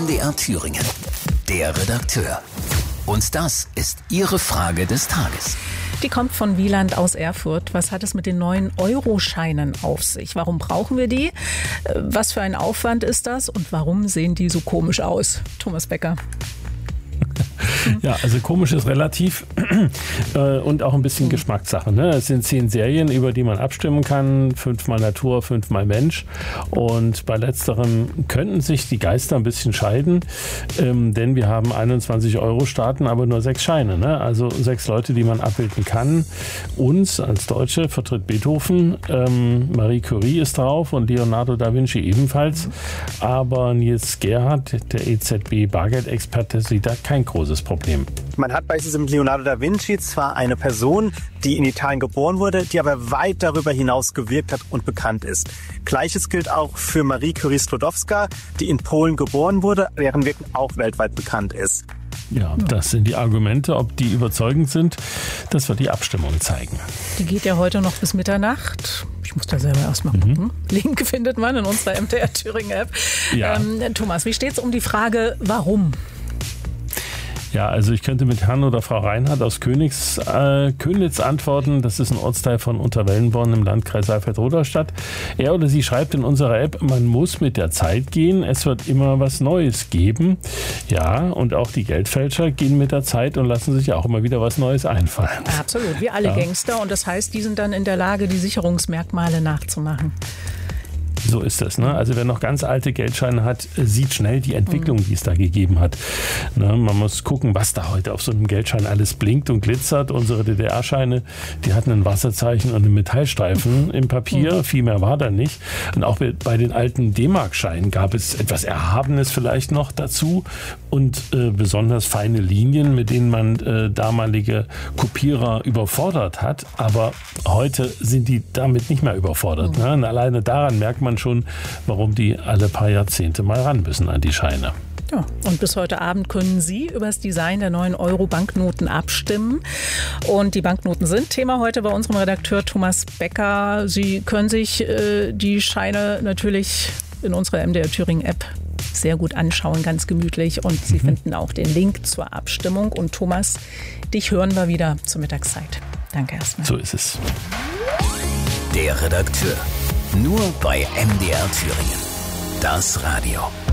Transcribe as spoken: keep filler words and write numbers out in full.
M D R Thüringen. Der Redakteur. Und das ist Ihre Frage des Tages. Die kommt von Wieland aus Erfurt. Was hat es mit den neuen Euroscheinen auf sich? Warum brauchen wir die? Was für ein Aufwand ist das? Und warum sehen die so komisch aus? Thomas Becker. Ja, also komisch ist relativ äh, und auch ein bisschen Geschmackssache. Ne? Es sind zehn Serien, über die man abstimmen kann. Fünfmal Natur, fünfmal Mensch. Und bei letzterem könnten sich die Geister ein bisschen scheiden, ähm, denn wir haben einundzwanzig Euro-Staaten, aber nur sechs Scheine. Ne? Also sechs Leute, die man abbilden kann. Uns als Deutsche vertritt Beethoven, ähm, Marie Curie ist drauf und Leonardo da Vinci ebenfalls. Aber Nils Gerhardt, der E Z B-Bargeldexperte, sieht da kein großes Problem. Man hat bei diesem Leonardo da Vinci zwar eine Person, die in Italien geboren wurde, die aber weit darüber hinaus gewirkt hat und bekannt ist. Gleiches gilt auch für Marie Curie Sklodowska, die in Polen geboren wurde, deren Wirken auch weltweit bekannt ist. Ja, das sind die Argumente. Ob die überzeugend sind, das wird die Abstimmung zeigen. Die geht ja heute noch bis Mitternacht. Ich muss da selber erstmal gucken. Mhm. Link findet man in unserer M D R Thüringen App. Ja. Ähm, Thomas, wie steht es um die Frage, warum? Ja, also ich könnte mit Herrn oder Frau Reinhardt aus Königs, äh, Königs antworten. Das ist ein Ortsteil von Unterwellenborn im Landkreis Saalfeld-Rudolstadt. Er oder sie schreibt in unserer App, man muss mit der Zeit gehen. Es wird immer was Neues geben. Ja, und auch die Geldfälscher gehen mit der Zeit und lassen sich auch immer wieder was Neues einfallen. Absolut, wie alle ja. Gangster. Und das heißt, die sind dann in der Lage, die Sicherungsmerkmale nachzumachen. So ist es. Ne? Also wer noch ganz alte Geldscheine hat, sieht schnell die Entwicklung, die es da gegeben hat. Ne? Man muss gucken, was da heute auf so einem Geldschein alles blinkt und glitzert. Unsere D D R-Scheine, die hatten ein Wasserzeichen und einen Metallstreifen im Papier. Viel mehr war da nicht. Und auch bei den alten D-Mark-Scheinen gab es etwas Erhabenes vielleicht noch dazu und äh, besonders feine Linien, mit denen man äh, damalige Kopierer überfordert hat. Aber heute sind die damit nicht mehr überfordert. Ne? Und alleine daran merkt man schon, warum die alle paar Jahrzehnte mal ran müssen an die Scheine. Ja, und bis heute Abend können Sie über das Design der neuen Euro-Banknoten abstimmen. Und die Banknoten sind Thema heute bei unserem Redakteur Thomas Becker. Sie können sich äh, die Scheine natürlich in unserer M D R Thüringen App sehr gut anschauen, ganz gemütlich. Und Sie mhm. finden auch den Link zur Abstimmung. Und Thomas, dich hören wir wieder zur Mittagszeit. Danke erstmal. So ist es. Der Redakteur. Nur bei M D R Thüringen. Das Radio.